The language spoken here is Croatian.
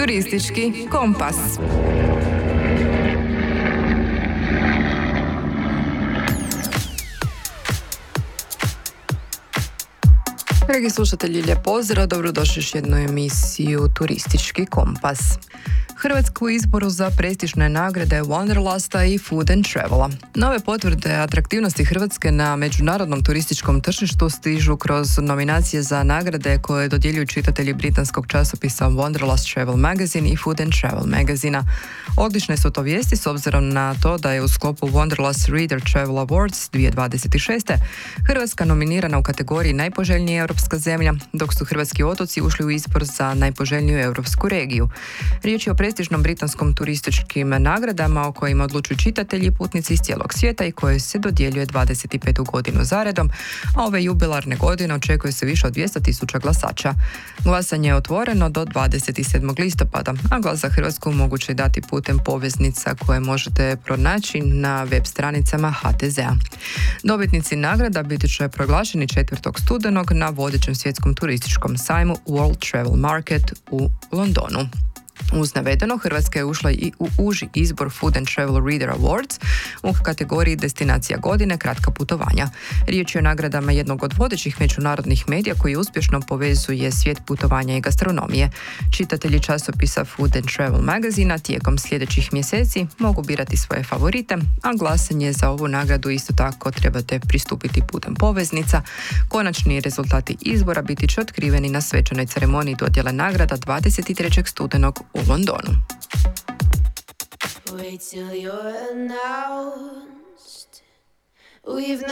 Turistički kompas. Dragi slušatelji, lijep pozdrav, dobrodošli još jednu emisiju Turistički kompas. Hrvatsku izboru za prestižne nagrade Wanderlusta i Food and Travela. Nove potvrde atraktivnosti Hrvatske na međunarodnom turističkom tržištu stižu kroz nominacije za nagrade koje dodjeljuju čitatelji britanskog časopisa Wanderlust Travel Magazine i Food and Travel Magazina. Odlične su to vijesti s obzirom na to da je u sklopu Wanderlust Reader Travel Awards 2026. Hrvatska nominirana u kategoriji najpoželjnija europska zemlja, dok su hrvatski otoci ušli u izbor za najpoželjniju europsku regiju. Riječ je o prestižnom britanskom turističkim nagradama o kojima odlučuju čitatelji i putnici iz cijelog svijeta i koje se dodjeljuje 25. godinu zaredom, a ove jubilarne godine očekuje se više od 200.000 glasača. Glasanje je otvoreno do 27. listopada, a glas za Hrvatsku moguće je dati putem poveznica koje možete pronaći na web stranicama HTZ-a. Dobitnici nagrada biti će proglašeni 4. studenog na vodećem svjetskom turističkom sajmu World Travel Market u Londonu. Uz navedeno, Hrvatska je ušla i u uži izbor Food and Travel Reader Awards u kategoriji Destinacija godine, kratka putovanja. Riječ je o nagradama jednog od vodećih međunarodnih medija koji uspješno povezuje svijet putovanja i gastronomije. Čitatelji časopisa Food and Travel Magazina tijekom sljedećih mjeseci mogu birati svoje favorite, a glasanje za ovu nagradu isto tako trebate pristupiti putem poveznica. Konačni rezultati izbora biti će otkriveni na svečanoj ceremoniji dodjele nagrada 23. studenog u Londonu. Wait till you're announced. We've